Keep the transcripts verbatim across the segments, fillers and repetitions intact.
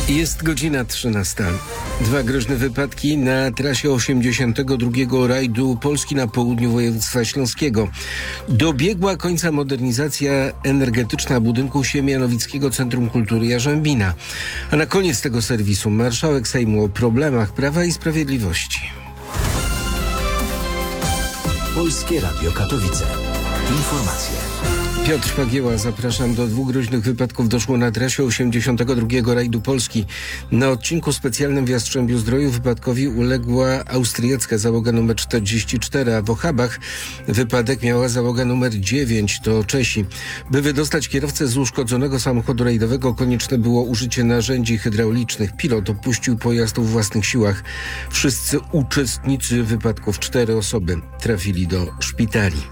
Jest godzina trzynasta. Dwa groźne wypadki na trasie osiemdziesiątego drugiego rajdu Polski na południu województwa śląskiego. Dobiegła końca modernizacja energetyczna budynku Siemianowickiego Centrum Kultury Jarzębina. A na koniec tego serwisu marszałek Sejmu o problemach Prawa i Sprawiedliwości. Polskie Radio Katowice. Informacje. Piotr Pagieła, zapraszam. Do dwóch groźnych wypadków doszło na trasie osiemdziesiątego drugiego rajdu Polski. Na odcinku specjalnym w Jastrzębiu-Zdroju wypadkowi uległa austriacka załoga numer czterdzieści cztery, a w Ochabach wypadek miała załoga numer dziewięć, to Czesi. By wydostać kierowcę z uszkodzonego samochodu rajdowego, konieczne było użycie narzędzi hydraulicznych. Pilot opuścił pojazd o własnych siłach. Wszyscy uczestnicy wypadków, cztery osoby, trafili do szpitali.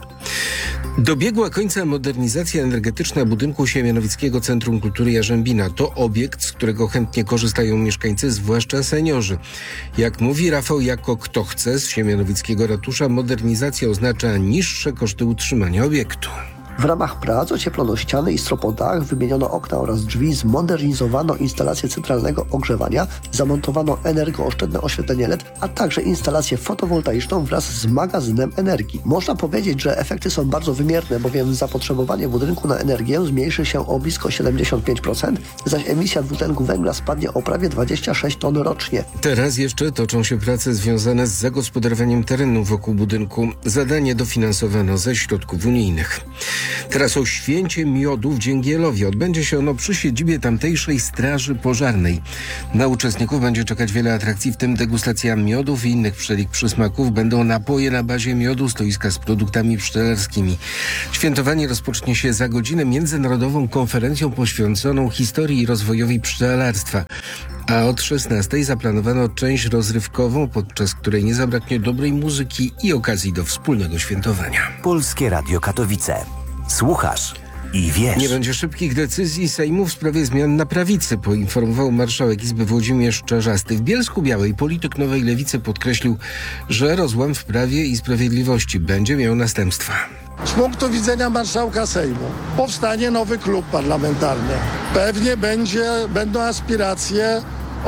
Dobiegła końca modernizacja energetyczna budynku Siemianowickiego Centrum Kultury Jarzębina. To obiekt, z którego chętnie korzystają mieszkańcy, zwłaszcza seniorzy. Jak mówi Rafał Jako, kto chce, z Siemianowickiego ratusza, modernizacja oznacza niższe koszty utrzymania obiektu. W ramach prac ocieplono ściany i stropodach, wymieniono okna oraz drzwi, zmodernizowano instalację centralnego ogrzewania, zamontowano energooszczędne oświetlenie L E D, a także instalację fotowoltaiczną wraz z magazynem energii. Można powiedzieć, że efekty są bardzo wymierne, bowiem zapotrzebowanie budynku na energię zmniejszy się o blisko siedemdziesiąt pięć procent, zaś emisja dwutlenku węgla spadnie o prawie dwadzieścia sześć ton rocznie. Teraz jeszcze toczą się prace związane z zagospodarowaniem terenu wokół budynku. Zadanie dofinansowano ze środków unijnych. Teraz o święcie miodu w Dzięgielowie. Odbędzie się ono przy siedzibie tamtejszej Straży Pożarnej. Na uczestników będzie czekać wiele atrakcji, w tym degustacja miodów i innych wszelik przysmaków. Będą napoje na bazie miodu, stoiska z produktami pszczelarskimi. Świętowanie rozpocznie się za godzinę międzynarodową konferencją poświęconą historii i rozwojowi pszczelarstwa. A od szesnastej zaplanowano część rozrywkową, podczas której nie zabraknie dobrej muzyki i okazji do wspólnego świętowania. Polskie Radio Katowice. Słuchasz i wiesz. Nie będzie szybkich decyzji Sejmu w sprawie zmian na prawicy, poinformował marszałek Izby Włodzimierz Czarzasty. W Bielsku-Białej polityk Nowej Lewicy podkreślił, że rozłam w Prawie i Sprawiedliwości będzie miał następstwa. Z punktu widzenia marszałka Sejmu powstanie nowy klub parlamentarny. Pewnie będzie, będą aspiracje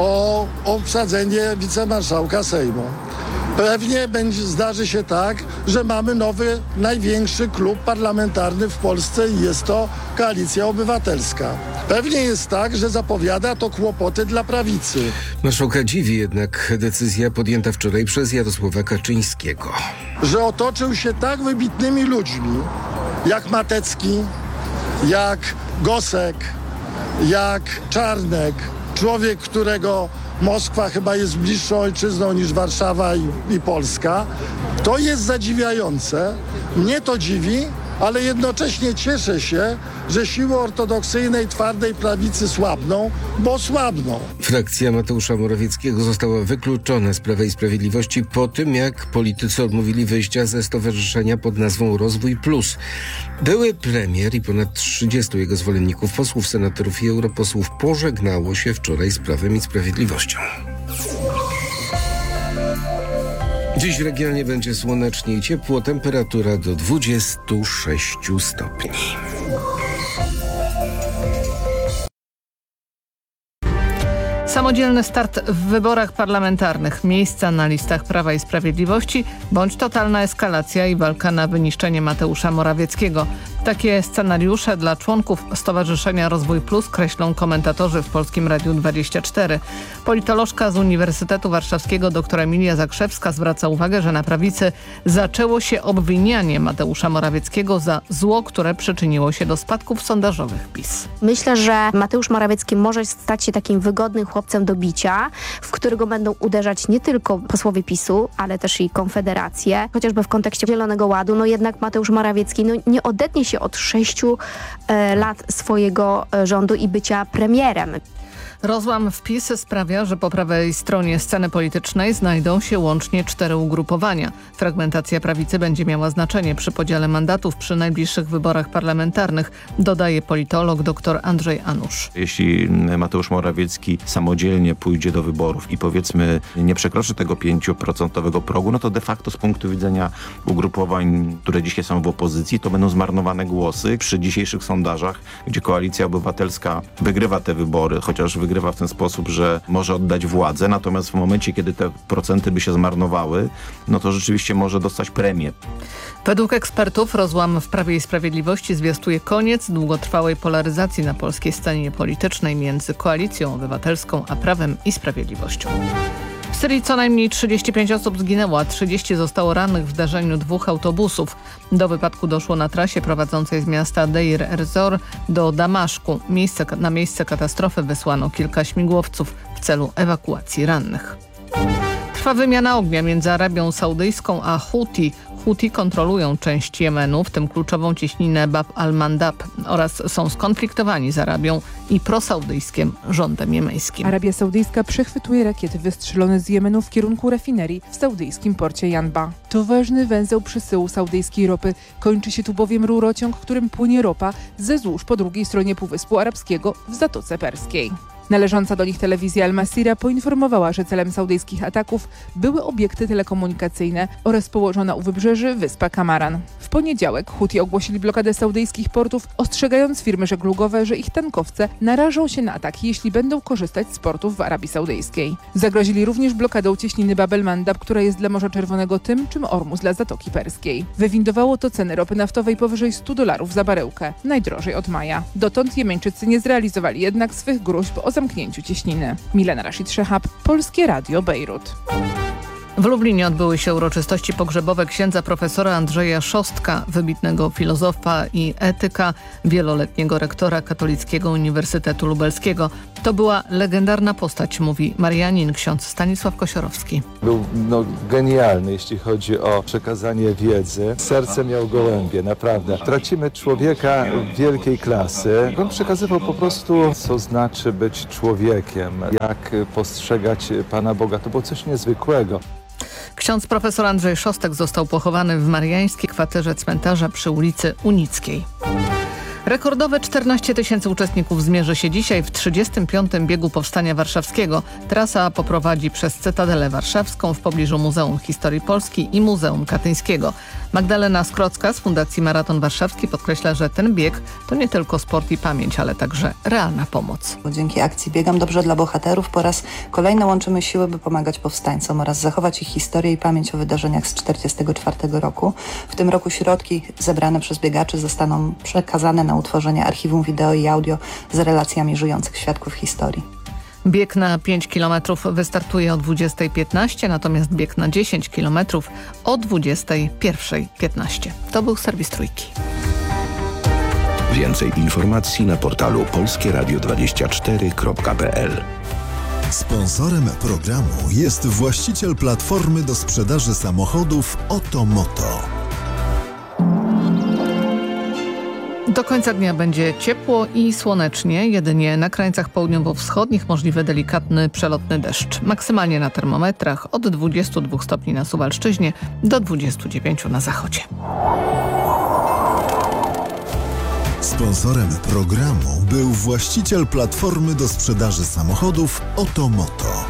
o obsadzenie wicemarszałka Sejmu. Pewnie będzie, zdarzy się tak, że mamy nowy, największy klub parlamentarny w Polsce i jest to Koalicja Obywatelska. Pewnie jest tak, że zapowiada to kłopoty dla prawicy. Marszałka dziwi jednak decyzja podjęta wczoraj przez Jarosława Kaczyńskiego. Że otoczył się tak wybitnymi ludźmi, jak Matecki, jak Gosek, jak Czarnek, człowiek, którego Moskwa chyba jest bliższą ojczyzną niż Warszawa i, i Polska. To jest zadziwiające. Mnie to dziwi, ale jednocześnie cieszę się, że siły ortodoksyjnej, twardej prawicy słabną, bo słabną. Frakcja Mateusza Morawieckiego została wykluczona z Prawa i Sprawiedliwości po tym, jak politycy odmówili wyjścia ze stowarzyszenia pod nazwą Rozwój Plus. Były premier i ponad trzydziestu jego zwolenników, posłów, senatorów i europosłów pożegnało się wczoraj z Prawem i Sprawiedliwością. Dziś w regionie będzie słonecznie i ciepło, temperatura do dwudziestu sześciu stopni. Samodzielny start w wyborach parlamentarnych, miejsca na listach Prawa i Sprawiedliwości bądź totalna eskalacja i walka na wyniszczenie Mateusza Morawieckiego. Takie scenariusze dla członków Stowarzyszenia Rozwój Plus kreślą komentatorzy w Polskim Radiu dwadzieścia cztery. Politolożka z Uniwersytetu Warszawskiego dr Emilia Zakrzewska zwraca uwagę, że na prawicy zaczęło się obwinianie Mateusza Morawieckiego za zło, które przyczyniło się do spadków sondażowych PiS. Myślę, że Mateusz Morawiecki może stać się takim wygodnym chłopcem do bicia, w którego będą uderzać nie tylko posłowie PiSu, ale też i Konfederację. Chociażby w kontekście Zielonego Ładu, no jednak Mateusz Morawiecki no, nie odetnie się od sześciu e, lat swojego e, rządu i bycia premierem. Rozłam w PiS sprawia, że po prawej stronie sceny politycznej znajdą się łącznie cztery ugrupowania. Fragmentacja prawicy będzie miała znaczenie przy podziale mandatów przy najbliższych wyborach parlamentarnych, dodaje politolog dr Andrzej Anusz. Jeśli Mateusz Morawiecki samodzielnie pójdzie do wyborów i powiedzmy nie przekroczy tego pięcioprocentowego progu, no to de facto z punktu widzenia ugrupowań, które dzisiaj są w opozycji, to będą zmarnowane głosy. Przy dzisiejszych sondażach, gdzie Koalicja Obywatelska wygrywa te wybory, chociaż wygrywa wygrywa w ten sposób, że może oddać władzę, natomiast w momencie, kiedy te procenty by się zmarnowały, no to rzeczywiście może dostać premię. Według ekspertów rozłam w Prawie i Sprawiedliwości zwiastuje koniec długotrwałej polaryzacji na polskiej scenie politycznej między Koalicją Obywatelską a Prawem i Sprawiedliwością. W Syrii co najmniej trzydzieści pięć osób zginęło, a trzydzieści zostało rannych w zdarzeniu dwóch autobusów. Do wypadku doszło na trasie prowadzącej z miasta Deir ez-Zor do Damaszku. Miejsce, na miejsce katastrofy wysłano kilka śmigłowców w celu ewakuacji rannych. Trwa wymiana ognia między Arabią Saudyjską a Huti. Huti kontrolują część Jemenu, w tym kluczową cieśninę Bab al-Mandab, oraz są skonfliktowani z Arabią i prosaudyjskim rządem jemeńskim. Arabia Saudyjska przechwytuje rakiety wystrzelone z Jemenu w kierunku rafinerii w saudyjskim porcie Janba. To ważny węzeł przesyłu saudyjskiej ropy. Kończy się tu bowiem rurociąg, którym płynie ropa ze złóż po drugiej stronie Półwyspu Arabskiego w Zatoce Perskiej. Należąca do nich telewizja Al Masira poinformowała, że celem saudyjskich ataków były obiekty telekomunikacyjne oraz położona u wybrzeży wyspa Kamaran. W poniedziałek Huti ogłosili blokadę saudyjskich portów, ostrzegając firmy żeglugowe, że ich tankowce narażą się na ataki, jeśli będą korzystać z portów w Arabii Saudyjskiej. Zagrozili również blokadą cieśniny Bab el-Mandab, która jest dla Morza Czerwonego tym, czym Ormus dla Zatoki Perskiej. Wywindowało to ceny ropy naftowej powyżej stu dolarów za baryłkę, najdrożej od maja. Dotąd Jemeńczycy nie zrealizowali jednak swych gruźb o zamknięciu cieśniny. Milena Rashid Szehab, Polskie Radio Bejrut. W Lublinie odbyły się uroczystości pogrzebowe księdza profesora Andrzeja Szostka, wybitnego filozofa i etyka, wieloletniego rektora Katolickiego Uniwersytetu Lubelskiego. To była legendarna postać, mówi marianin ksiądz Stanisław Kosiorowski. Był no, genialny, jeśli chodzi o przekazanie wiedzy. Serce miał gołębie, naprawdę. Tracimy człowieka wielkiej klasy. On przekazywał po prostu, co znaczy być człowiekiem, jak postrzegać Pana Boga. To było coś niezwykłego. Ksiądz profesor Andrzej Szostek został pochowany w mariańskiej kwaterze cmentarza przy ulicy Unickiej. Rekordowe czternaście tysięcy uczestników zmierzy się dzisiaj w trzydziestym piątym biegu Powstania Warszawskiego. Trasa poprowadzi przez Cytadelę Warszawską w pobliżu Muzeum Historii Polski i Muzeum Katyńskiego. Magdalena Skrocka z Fundacji Maraton Warszawski podkreśla, że ten bieg to nie tylko sport i pamięć, ale także realna pomoc. Dzięki akcji Biegam Dobrze dla Bohaterów po raz kolejny łączymy siły, by pomagać powstańcom oraz zachować ich historię i pamięć o wydarzeniach z tysiąc dziewięćset czterdziestego czwartego roku. W tym roku środki zebrane przez biegaczy zostaną przekazane na utworzenie archiwum wideo i audio z relacjami żyjących świadków historii. Bieg na pięć kilometrów wystartuje o dwudziestej piętnaście, natomiast bieg na dziesięć kilometrów o dwudziestej pierwszej piętnaście. To był serwis Trójki. Więcej informacji na portalu polskie radio dwadzieścia cztery kropka p l. Sponsorem programu jest właściciel platformy do sprzedaży samochodów Otomoto. Do końca dnia będzie ciepło i słonecznie, jedynie na krańcach południowo-wschodnich możliwy delikatny przelotny deszcz. Maksymalnie na termometrach od dwudziestu dwóch stopni na Suwalszczyźnie do dwudziestu dziewięciu na zachodzie. Sponsorem programu był właściciel platformy do sprzedaży samochodów Otomoto.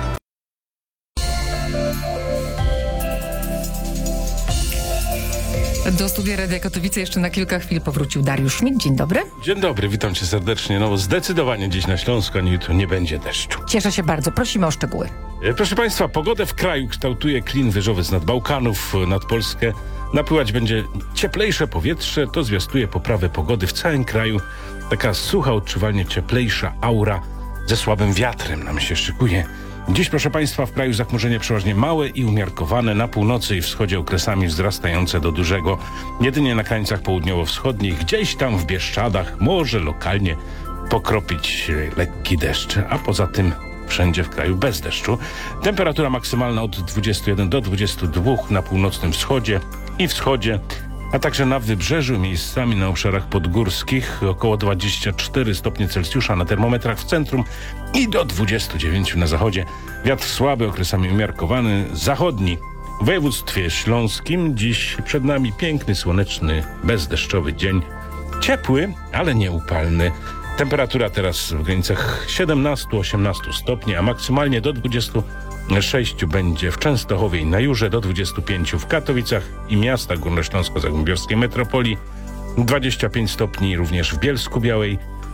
Do studia Radia Katowice jeszcze na kilka chwil powrócił Dariusz Szmit. Dzień dobry. Dzień dobry, witam cię serdecznie. No zdecydowanie dziś na Śląsku, ani jutro nie będzie deszczu. Cieszę się bardzo. Prosimy o szczegóły. Proszę Państwa, pogodę w kraju kształtuje klin wyżowy z nad Bałkanów nad Polskę. Napływać będzie cieplejsze powietrze, to zwiastuje poprawę pogody w całym kraju. Taka sucha, odczuwalnie cieplejsza aura ze słabym wiatrem nam się szykuje. Dziś, proszę Państwa, w kraju zachmurzenie przeważnie małe i umiarkowane, na północy i wschodzie okresami wzrastające do dużego. Jedynie na krańcach południowo-wschodnich, gdzieś tam w Bieszczadach, może lokalnie pokropić lekki deszcz, a poza tym wszędzie w kraju bez deszczu. Temperatura maksymalna od dwudziestu jeden do dwudziestu dwóch na północnym wschodzie i wschodzie, a także na wybrzeżu, miejscami na obszarach podgórskich około dwadzieścia cztery stopnie Celsjusza na termometrach w centrum i do dwudziestu dziewięciu na zachodzie. Wiatr słaby, okresami umiarkowany, zachodni. W województwie śląskim dziś przed nami piękny, słoneczny, bezdeszczowy dzień. Ciepły, ale nie upalny. Temperatura teraz w granicach siedemnaście do osiemnastu stopni, a maksymalnie do dwudziestu sześciu będzie w Częstochowie i na Jurze, do dwudziestu pięciu w Katowicach i miastach górnośląsko-zagłębiowskiej metropolii, dwadzieścia pięć stopni również w Bielsku Białej,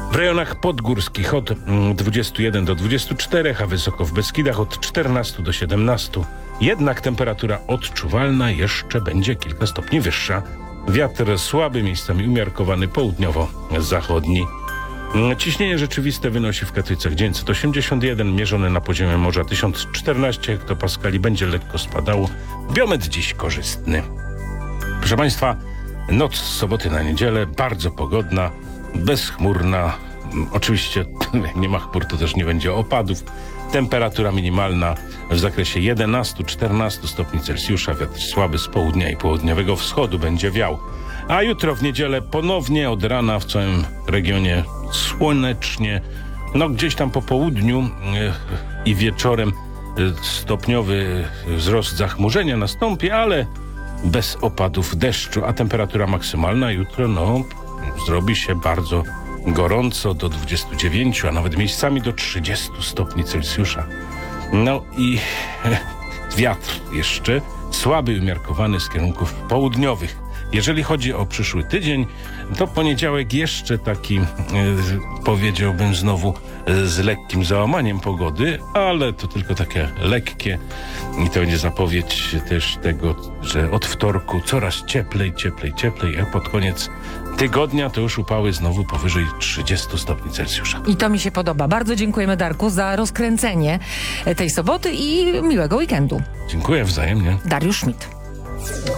W rejonach podgórskich od mm, dwudziestu jeden do dwudziestu czterech, a wysoko w Beskidach od czternastu do siedemnastu. Jednak temperatura odczuwalna jeszcze będzie kilka stopni wyższa. Wiatr słaby, miejscami umiarkowany południowo-zachodni. Ciśnienie rzeczywiste wynosi w Katowicach dziewięćset osiemdziesiąt jeden, mierzone na poziomie morza tysiąc czternaście hektopaskali, będzie lekko spadało. Biometr dziś korzystny. Proszę Państwa, noc z soboty na niedzielę, bardzo pogodna, bezchmurna. Oczywiście nie ma chmur, to też nie będzie opadów. Temperatura minimalna w zakresie jedenastu do czternastu stopni Celsjusza. Wiatr słaby z południa i południowego wschodu będzie wiał. A jutro w niedzielę ponownie od rana w całym regionie słonecznie. No gdzieś tam po południu yy, i wieczorem yy, stopniowy wzrost zachmurzenia nastąpi, ale bez opadów deszczu. A temperatura maksymalna jutro no zrobi się bardzo gorąco, do dwudziestu dziewięciu, a nawet miejscami do trzydziestu stopni Celsjusza. No i wiatr jeszcze słaby, umiarkowany z kierunków południowych. Jeżeli chodzi o przyszły tydzień, to poniedziałek jeszcze taki, e, powiedziałbym znowu, e, z lekkim załamaniem pogody, ale to tylko takie lekkie i to będzie zapowiedź też tego, że od wtorku coraz cieplej, cieplej, cieplej, a pod koniec tygodnia to już upały znowu powyżej trzydziestu stopni Celsjusza. I to mi się podoba. Bardzo dziękujemy, Darku, za rozkręcenie tej soboty i miłego weekendu. Dziękuję wzajemnie. Dariusz Schmidt.